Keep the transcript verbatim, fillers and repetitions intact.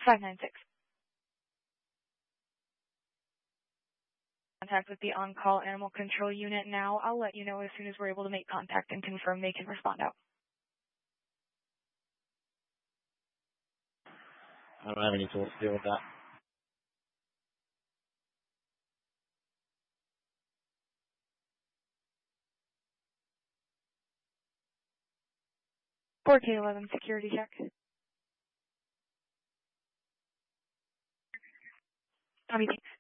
five nine six. Contact with the on-call animal control unit now. I'll let you know as soon as we're able to make contact and confirm they can respond out. I don't have any tools to deal with that. four K eleven security check. Tommy, thanks.